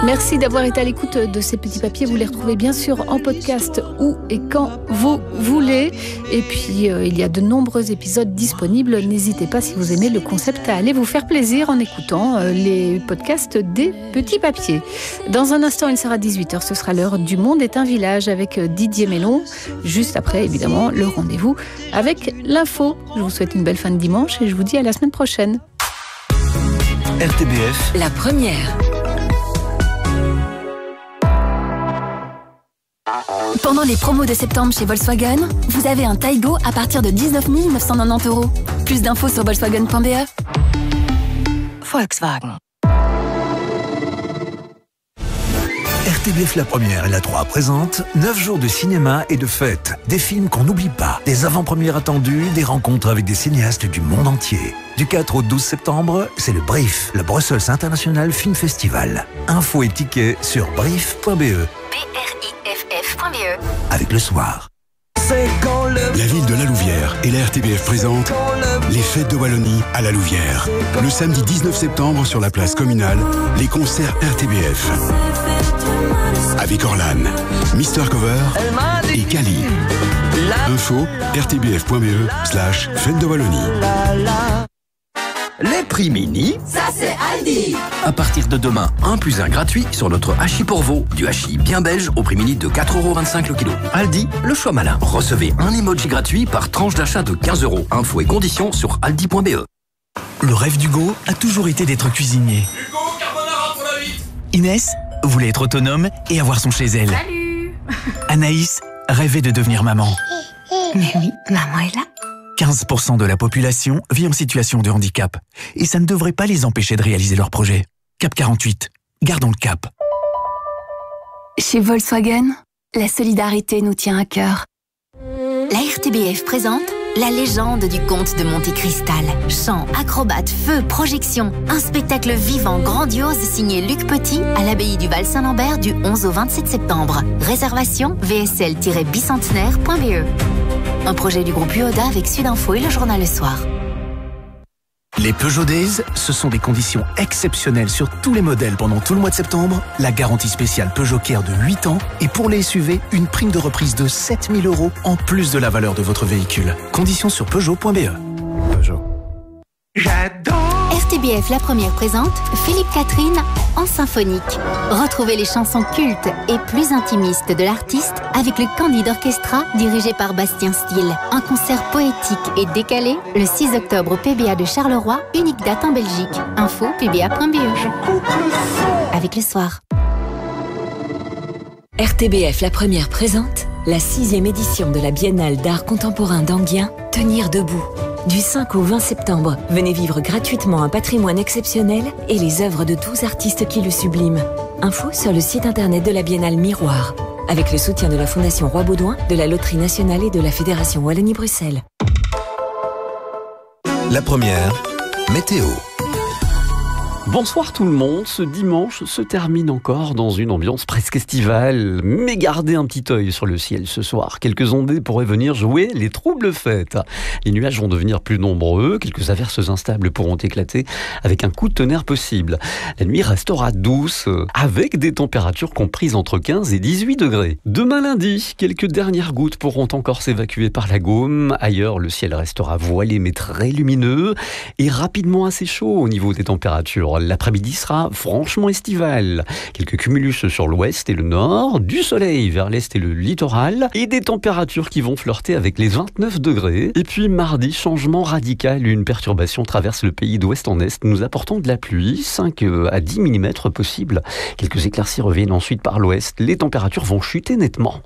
Merci d'avoir été à l'écoute de ces petits papiers. Vous les retrouvez bien sûr en podcast où et quand vous voulez. Et puis, il y a de nombreux épisodes disponibles. N'hésitez pas, si vous aimez le concept, à aller vous faire plaisir en écoutant les podcasts des petits papiers. Dans un instant, il sera 18h. Ce sera l'heure du Monde est un village avec Didier Mélon. Juste après, évidemment, le rendez-vous avec l'info. Je vous souhaite une belle fin de dimanche et je vous dis à la semaine prochaine. RTBF, la première. Pendant les promos de septembre chez Volkswagen, vous avez un Taygo à partir de 19 990 €. Plus d'infos sur volkswagen.be. Volkswagen. RTBF La Première et La 3 présentent 9 jours de cinéma et de fêtes. Des films qu'on n'oublie pas, des avant-premières attendues, des rencontres avec des cinéastes du monde entier. Du 4 au 12 septembre, c'est le BRIF, le Brussels International Film Festival. Infos et tickets sur brief.be. BRIFF.be. Avec Le Soir. La ville de La Louvière et la RTBF présente les fêtes de Wallonie à La Louvière. Le samedi 19 septembre sur la place communale, les concerts RTBF. Avec Orlan, Mr Cover et Kali. Info rtbf.be/fête de Wallonie. Les prix mini, ça c'est Aldi. À partir de demain, 1+1 gratuit sur notre hachis pour veau. Du hachis bien belge au prix mini de 4,25 € le kilo. Aldi, le choix malin. Recevez un emoji gratuit par tranche d'achat de 15 €. Infos et conditions sur aldi.be. Le rêve d'Hugo a toujours été d'être cuisinier. Hugo, carbonara pour la vite. Inès voulait être autonome et avoir son chez elle. Salut. Anaïs rêvait de devenir maman. Mais oui, maman est là. 15% de la population vit en situation de handicap. Et ça ne devrait pas les empêcher de réaliser leurs projets. Cap 48, gardons le cap. Chez Volkswagen, la solidarité nous tient à cœur. La RTBF présente la légende du comte de Monte Cristal. Chants, acrobates, feux, projections. Un spectacle vivant, grandiose signé Luc Petit à l'abbaye du Val-Saint-Lambert du 11 au 27 septembre. Réservation vsl-bicentenaire.be. Un projet du groupe UODA avec Sudinfo et le journal Le Soir. Les Peugeot Days, ce sont des conditions exceptionnelles sur tous les modèles pendant tout le mois de septembre. La garantie spéciale Peugeot Care de 8 ans et pour les SUV, une prime de reprise de 7 000 € en plus de la valeur de votre véhicule. Conditions sur Peugeot.be. Peugeot. J'adore. RTBF La Première présente Philippe Catherine en symphonique. Retrouvez les chansons cultes et plus intimistes de l'artiste avec le Candide Orchestra dirigé par Bastien Steele. Un concert poétique et décalé le 6 octobre au PBA de Charleroi, unique date en Belgique. Info pba.be. Avec Le Soir. RTBF La Première présente la 6e édition de la Biennale d'art contemporain d'Enghien, Tenir debout. Du 5 au 20 septembre, venez vivre gratuitement un patrimoine exceptionnel et les œuvres de 12 artistes qui le subliment. Info sur le site internet de la Biennale Miroir, avec le soutien de la Fondation Roi Baudouin, de la Loterie Nationale et de la Fédération Wallonie-Bruxelles. La Première, météo. Bonsoir tout le monde, ce dimanche se termine encore dans une ambiance presque estivale, mais gardez un petit œil sur le ciel ce soir. Quelques ondées pourraient venir jouer les troubles fêtes. Les nuages vont devenir plus nombreux, quelques averses instables pourront éclater avec un coup de tonnerre possible. La nuit restera douce, avec des températures comprises entre 15 et 18 degrés. Demain lundi, quelques dernières gouttes pourront encore s'évacuer par la Gaume. Ailleurs, le ciel restera voilé mais très lumineux et rapidement assez chaud au niveau des températures. L'après-midi sera franchement estival. Quelques cumulus sur l'ouest et le nord, du soleil vers l'est et le littoral, et des températures qui vont flirter avec les 29 degrés. Et puis mardi, changement radical, une perturbation traverse le pays d'ouest en est, nous apportant de la pluie, 5 à 10 mm possible. Quelques éclaircies reviennent ensuite par l'ouest, les températures vont chuter nettement.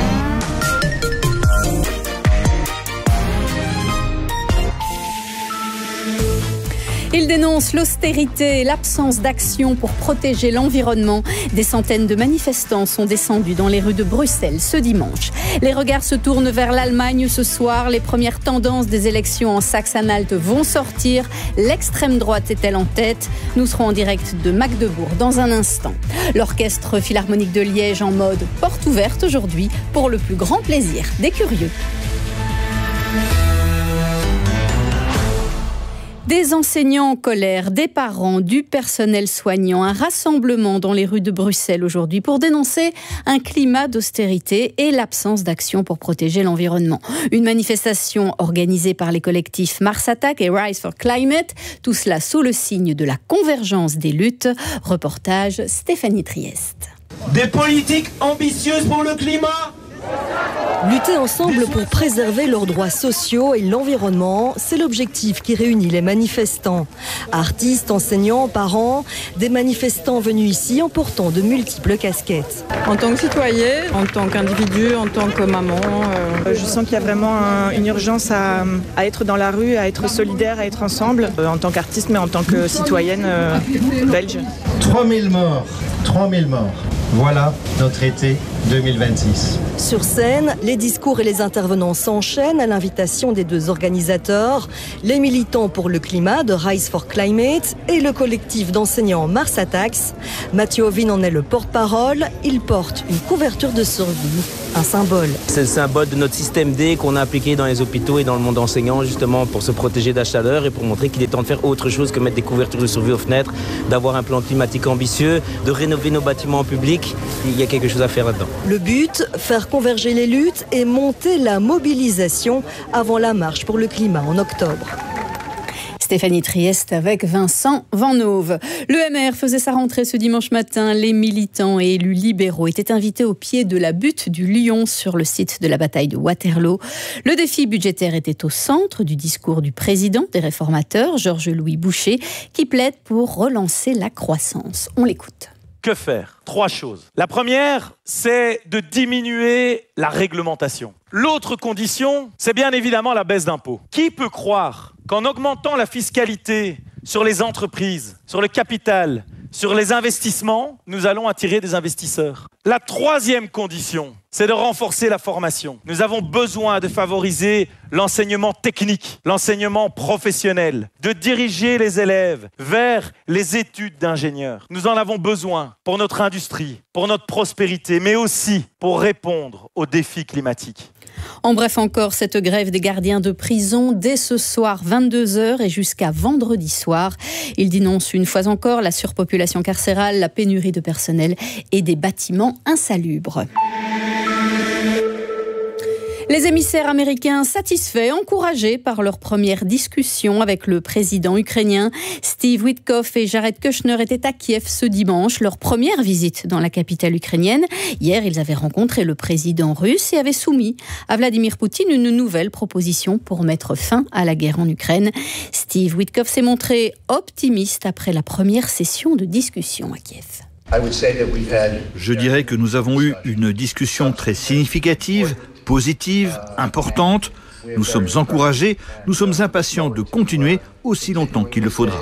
Il dénonce l'austérité, l'absence d'action pour protéger l'environnement. Des centaines de manifestants sont descendus dans les rues de Bruxelles ce dimanche. Les regards se tournent vers l'Allemagne ce soir. Les premières tendances des élections en Saxe-Anhalt vont sortir. L'extrême droite est-elle en tête ? Nous serons en direct de Magdebourg dans un instant. L'Orchestre Philharmonique de Liège en mode porte ouverte aujourd'hui pour le plus grand plaisir des curieux. Des enseignants en colère, des parents, du personnel soignant, un rassemblement dans les rues de Bruxelles aujourd'hui pour dénoncer un climat d'austérité et l'absence d'action pour protéger l'environnement. Une manifestation organisée par les collectifs Mars Attack et Rise for Climate, tout cela sous le signe de la convergence des luttes. Reportage Stéphanie Trieste. Des politiques ambitieuses pour le climat ? Lutter ensemble pour préserver leurs droits sociaux et l'environnement, c'est l'objectif qui réunit les manifestants. Artistes, enseignants, parents, des manifestants venus ici en portant de multiples casquettes. En tant que citoyen, en tant qu'individu, en tant que maman, je sens qu'il y a vraiment une urgence à être dans la rue, à être solidaire, à être ensemble, en tant qu'artiste mais en tant que citoyenne belge. 3000 morts, 3000 morts. Voilà notre été 2026. Sur scène, les discours et les intervenants s'enchaînent à l'invitation des deux organisateurs, les militants pour le climat de Rise for Climate et le collectif d'enseignants Mars Attacks. Mathieu Ovin en est le porte-parole. Il porte une couverture de survie, un symbole. C'est le symbole de notre système D qu'on a appliqué dans les hôpitaux et dans le monde enseignant justement pour se protéger de la chaleur et pour montrer qu'il est temps de faire autre chose que mettre des couvertures de survie aux fenêtres, d'avoir un plan climatique ambitieux, de rénover nos bâtiments publics. Il y a quelque chose à faire là-dedans. Le but, faire converger les luttes et monter la mobilisation avant la marche pour le climat en octobre. Stéphanie Trieste avec Vincent Vanhove. Le MR faisait sa rentrée ce dimanche matin. Les militants et élus libéraux étaient invités au pied de la butte du Lion sur le site de la bataille de Waterloo. Le défi budgétaire était au centre du discours du président des réformateurs, Georges-Louis Boucher, qui plaide pour relancer la croissance. On l'écoute. Que faire ? 3 choses. La première, c'est de diminuer la réglementation. L'autre condition, c'est bien évidemment la baisse d'impôts. Qui peut croire qu'en augmentant la fiscalité sur les entreprises, sur le capital, sur les investissements, nous allons attirer des investisseurs ? La troisième condition, c'est de renforcer la formation. Nous avons besoin de favoriser l'enseignement technique, l'enseignement professionnel, de diriger les élèves vers les études d'ingénieurs. Nous en avons besoin pour notre industrie, pour notre prospérité, mais aussi pour répondre aux défis climatiques. En bref encore, cette grève des gardiens de prison dès ce soir 22h et jusqu'à vendredi soir. Ils dénoncent une fois encore la surpopulation carcérale, la pénurie de personnel et des bâtiments insalubres. Les émissaires américains satisfaits, encouragés par leur première discussion avec le président ukrainien. Steve Witkoff et Jared Kushner étaient à Kiev ce dimanche, leur première visite dans la capitale ukrainienne. Hier, ils avaient rencontré le président russe et avaient soumis à Vladimir Poutine une nouvelle proposition pour mettre fin à la guerre en Ukraine. Steve Witkoff s'est montré optimiste après la première session de discussion à Kiev. Je dirais que nous avons eu une discussion très significative, positive, importante. Nous sommes encouragés, nous sommes impatients de continuer aussi longtemps qu'il le faudra.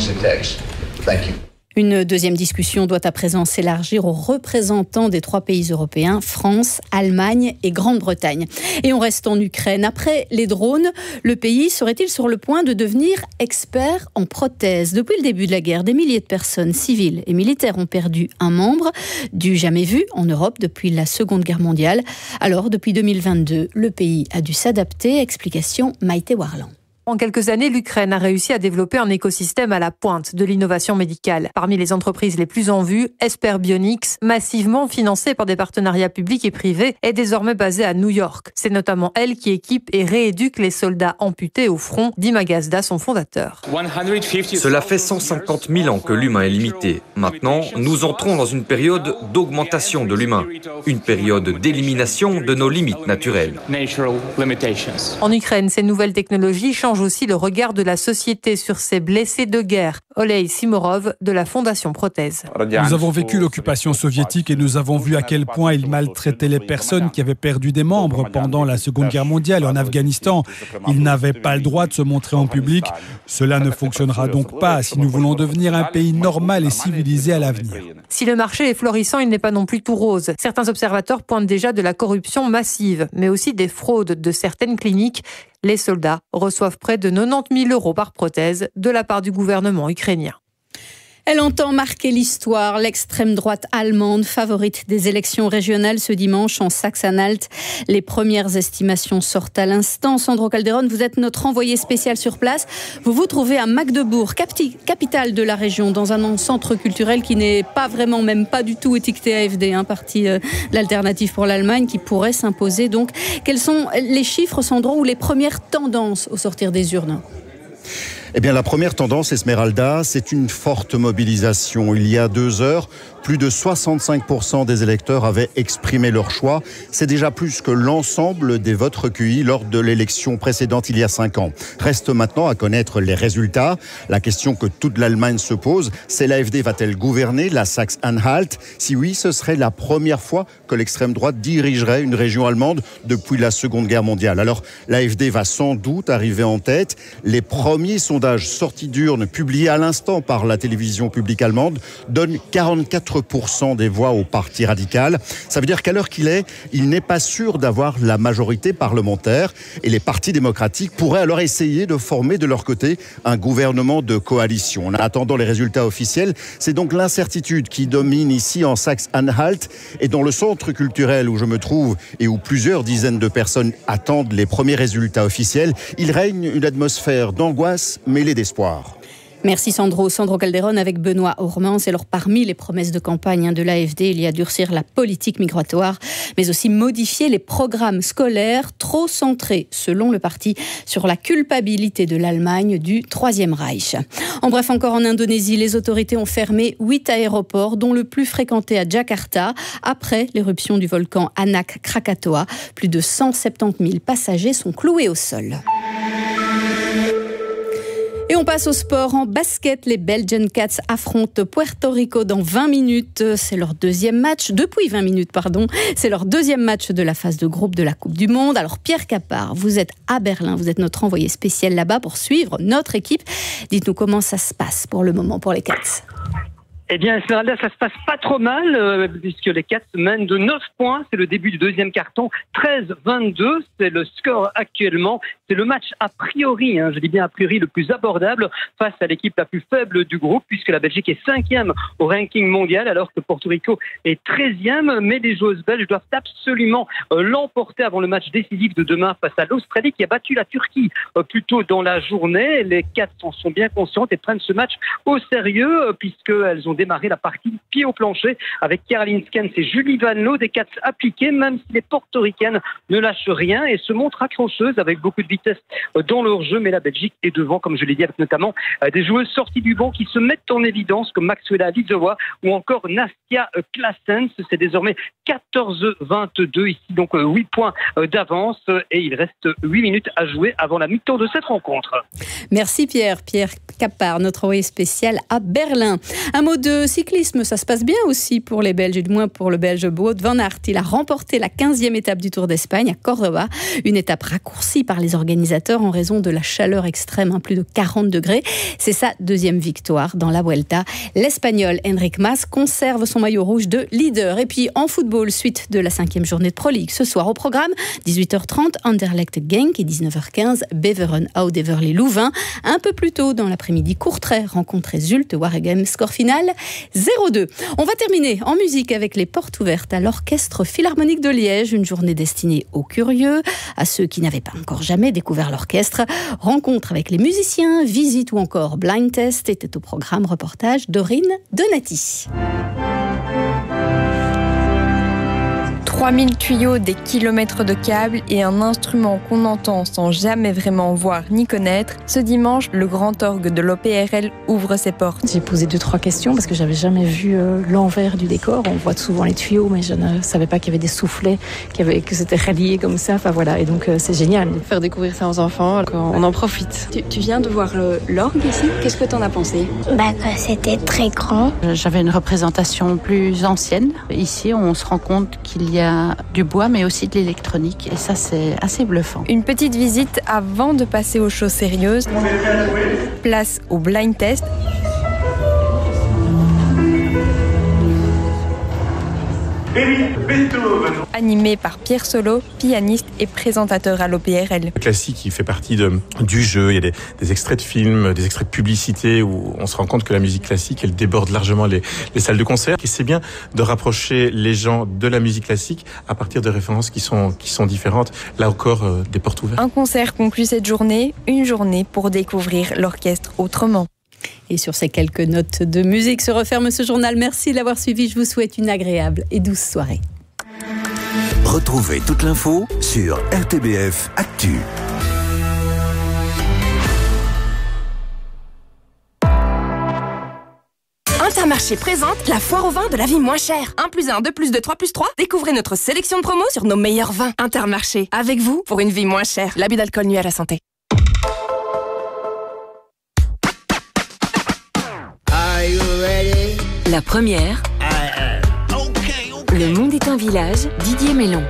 Une deuxième discussion doit à présent s'élargir aux représentants des 3 pays européens, France, Allemagne et Grande-Bretagne. Et on reste en Ukraine. Après les drones, le pays serait-il sur le point de devenir expert en prothèses ? Depuis le début de la guerre, des milliers de personnes civiles et militaires ont perdu un membre, du jamais vu en Europe depuis la Seconde Guerre mondiale. Alors, depuis 2022, le pays a dû s'adapter. Explication Maïté Warland. En quelques années, l'Ukraine a réussi à développer un écosystème à la pointe de l'innovation médicale. Parmi les entreprises les plus en vue, Esper Bionics, massivement financée par des partenariats publics et privés, est désormais basée à New York. C'est notamment elle qui équipe et rééduque les soldats amputés au front, dit Magazda, son fondateur. Cela fait 150 000 ans que l'humain est limité. Maintenant, nous entrons dans une période d'augmentation de l'humain, une période d'élimination de nos limites naturelles. En Ukraine, ces nouvelles technologies changent aussi le regard de la société sur ces blessés de guerre. Olej Simorov de la Fondation Prothèse. Nous avons vécu l'occupation soviétique et nous avons vu à quel point ils maltraitaient les personnes qui avaient perdu des membres pendant la Seconde Guerre mondiale en Afghanistan. Ils n'avaient pas le droit de se montrer en public. Cela ne fonctionnera donc pas si nous voulons devenir un pays normal et civilisé à l'avenir. Si le marché est florissant, il n'est pas non plus tout rose. Certains observateurs pointent déjà de la corruption massive, mais aussi des fraudes de certaines cliniques. Les soldats reçoivent près de 90 000 € par prothèse de la part du gouvernement ukrainien. Elle entend marquer l'histoire. L'extrême droite allemande, favorite des élections régionales ce dimanche en Saxe-Anhalt. Les premières estimations sortent à l'instant. Sandro Calderón, vous êtes notre envoyé spécial sur place. Vous vous trouvez à Magdebourg, capitale de la région, dans un centre culturel qui n'est pas vraiment, même pas du tout étiqueté AfD, parti l'alternative pour l'Allemagne, qui pourrait s'imposer. Donc, quels sont les chiffres, Sandro, ou les premières tendances au sortir des urnes ? Eh bien, la première tendance, Esmeralda, c'est une forte mobilisation. Il y a 2 heures, plus de 65% des électeurs avaient exprimé leur choix. C'est déjà plus que l'ensemble des votes recueillis lors de l'élection précédente il y a 5 ans. Reste maintenant à connaître les résultats. La question que toute l'Allemagne se pose, c'est l'AfD va-t-elle gouverner la Saxe-Anhalt ? Si oui, ce serait la première fois que l'extrême droite dirigerait une région allemande depuis la Seconde Guerre mondiale. Alors, l'AfD va sans doute arriver en tête. Les premiers sondages sortis d'urne publiés à l'instant par la télévision publique allemande donnent 44% des voix au parti radical. Ça veut dire qu'à l'heure qu'il est, il n'est pas sûr d'avoir la majorité parlementaire et les partis démocratiques pourraient alors essayer de former de leur côté un gouvernement de coalition. En attendant les résultats officiels, c'est donc l'incertitude qui domine ici en Saxe-Anhalt et dans le centre culturel où je me trouve et où plusieurs dizaines de personnes attendent les premiers résultats officiels. Il règne une atmosphère d'angoisse mêlée d'espoir. Merci Sandro Calderón avec Benoît Ormans. Alors parmi les promesses de campagne de l'AfD, il y a durcir la politique migratoire, mais aussi modifier les programmes scolaires trop centrés, selon le parti, sur la culpabilité de l'Allemagne du Troisième Reich. En bref, encore en Indonésie, les autorités ont fermé 8 aéroports, dont le plus fréquenté à Jakarta, après l'éruption du volcan Anak Krakatoa. Plus de 170 000 passagers sont cloués au sol. Et on passe au sport. En basket, les Belgian Cats affrontent Puerto Rico dans 20 minutes. C'est leur deuxième match, depuis 20 minutes, pardon. C'est leur deuxième match de la phase de groupe de la Coupe du Monde. Alors Pierre Capard, vous êtes à Berlin, vous êtes notre envoyé spécial là-bas pour suivre notre équipe. Dites-nous comment ça se passe pour le moment pour les Cats. Eh bien, Esmeralda, ça se passe pas trop mal, puisque les Cats mènent de 9 points. C'est le début du deuxième carton. 13-22, c'est le score actuellement. C'est le match a priori, je dis bien a priori, le plus abordable face à l'équipe la plus faible du groupe, puisque la Belgique est 5e au ranking mondial, alors que Porto Rico est 13e. Mais les joueuses belges doivent absolument l'emporter avant le match décisif de demain face à l'Australie, qui a battu la Turquie plus tôt dans la journée. Les Cats en sont bien conscientes et prennent ce match au sérieux, puisqu'elles ont démarré la partie pied au plancher avec Caroline Skens et Julie Van Loo, des Cats appliquées, même si les portoricaines ne lâchent rien et se montrent accrocheuses avec beaucoup de vitesse dans leur jeu. Mais la Belgique est devant, comme je l'ai dit, avec notamment des joueuses sorties du banc qui se mettent en évidence, comme Maxwella Vidzowa ou encore Nastia Klassens. C'est désormais 14-22 ici, donc 8 points d'avance et il reste 8 minutes à jouer avant la mi-temps de cette rencontre. Merci Pierre Capard, notre envoyé spécial à Berlin. Un mot de cyclisme, ça se passe bien aussi pour les Belges, et du moins pour le Belge Wout van Aert. Il a remporté la 15e étape du Tour d'Espagne à Córdoba, une étape raccourcie par les organisateurs en raison de la chaleur extrême, plus de 40 degrés. C'est sa deuxième victoire dans la Vuelta. L'Espagnol Enric Mas conserve son maillot rouge de leader. Et puis en football, suite de la 5e journée de Pro League. Ce soir au programme, 18h30, Anderlecht Genk et 19h15, Beveren Oud-Everly Louvain. Un peu plus tôt dans l'après-midi, Courtrai rencontre Zulte Waregem, score final 0-2. On va terminer en musique avec les portes ouvertes à l'Orchestre Philharmonique de Liège, une journée destinée aux curieux, à ceux qui n'avaient pas encore jamais découvert l'orchestre. Rencontre avec les musiciens, visite ou encore blind test était au programme. Reportage d'Aurine Donati. 3000 tuyaux, des kilomètres de câbles et un instrument qu'on entend sans jamais vraiment voir ni connaître. Ce dimanche, le grand orgue de l'OPRL ouvre ses portes. J'ai posé 2-3 questions parce que j'avais jamais vu l'envers du décor. On voit souvent les tuyaux, mais je ne savais pas qu'il y avait des soufflets, que c'était relié comme ça. Enfin voilà, et donc c'est génial. Faire découvrir ça aux enfants, on en profite. Tu viens de voir l'orgue ici. Qu'est-ce que tu en as pensé? Que c'était très grand. J'avais une représentation plus ancienne. Ici, on se rend compte qu'il y a du bois, mais aussi de l'électronique. Et ça, c'est assez bluffant. Une petite visite avant de passer aux choses sérieuses. Place au blind test. Animé par Pierre Solo, pianiste et présentateur à l'OPRL. Le classique, il fait partie du jeu. Il y a des extraits de films, des extraits de publicité où on se rend compte que la musique classique, elle déborde largement les salles de concert. Et c'est bien de rapprocher les gens de la musique classique à partir de références qui sont différentes. Là encore, des portes ouvertes. Un concert conclut cette journée, une journée pour découvrir l'orchestre autrement. Et sur ces quelques notes de musique se referme ce journal. Merci de l'avoir suivi. Je vous souhaite une agréable et douce soirée. Retrouvez toute l'info sur RTBF Actu. Intermarché présente la foire au vin de la vie moins chère. 1+1, 2+2, 3+3. Découvrez notre sélection de promos sur nos meilleurs vins. Intermarché, avec vous pour une vie moins chère. L'abus d'alcool nuit à la santé. La première. Le monde est un village, Didier Mélon.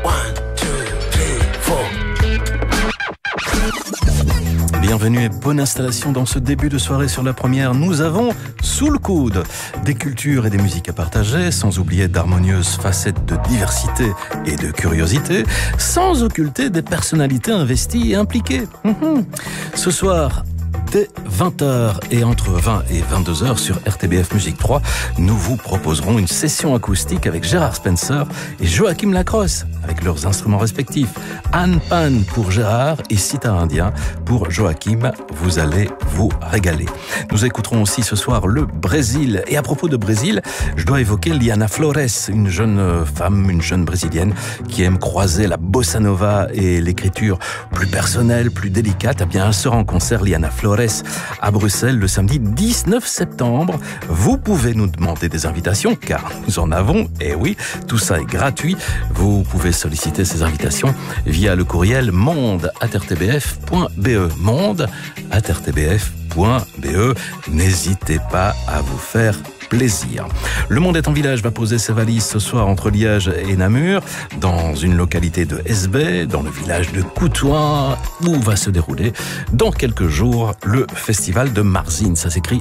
Bienvenue et bonne installation dans ce début de soirée sur la première. Nous avons sous le coude des cultures et des musiques à partager, sans oublier d'harmonieuses facettes de diversité et de curiosité, sans occulter des personnalités investies et impliquées. Ce soir, dès 20h et entre 20 et 22h sur RTBF Musique 3, nous vous proposerons une session acoustique avec Gérard Spencer et Joachim Lacrosse, avec leurs instruments respectifs. Anne Pan pour Gérard et Sitar Indien pour Joachim. Vous allez vous régaler. Nous écouterons aussi ce soir le Brésil. Et à propos de Brésil, je dois évoquer Liana Flores, une jeune femme, une jeune brésilienne qui aime croiser la bossa nova et l'écriture plus personnelle, plus délicate. Eh bien, elle sera en concert, Liana Flores, à Bruxelles le samedi 19 septembre. Vous pouvez nous demander des invitations car nous en avons. Et oui, tout ça est gratuit. Vous pouvez solliciter ces invitations via le courriel monde@rtbf.be. monde@rtbf.be. N'hésitez pas à vous faire plaisir. Le Monde est en village va poser ses valises ce soir entre Liège et Namur, dans une localité de Hesbaye, dans le village de Coutouin, où va se dérouler dans quelques jours le festival de Marzine. Ça s'écrit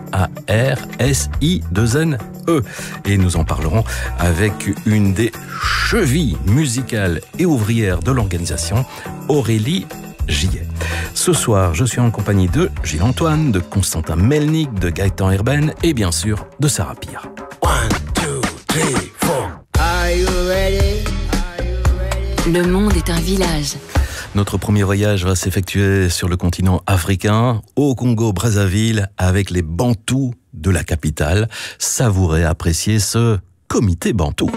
M-A-R-S-I-2-N-E. Et nous en parlerons avec une des chevilles musicales et ouvrières de l'organisation, Aurélie Gillet. Ce soir, je suis en compagnie de Gilles Antoine, de Constantin Melnik, de Gaëtan Herben et bien sûr de Sarah Pire. 1, 2, 3, 4. Are you ready? Le monde est un village. Notre premier voyage va s'effectuer sur le continent africain, au Congo-Brazzaville, avec les Bantous de la capitale. Savourez, appréciez ce comité Bantou.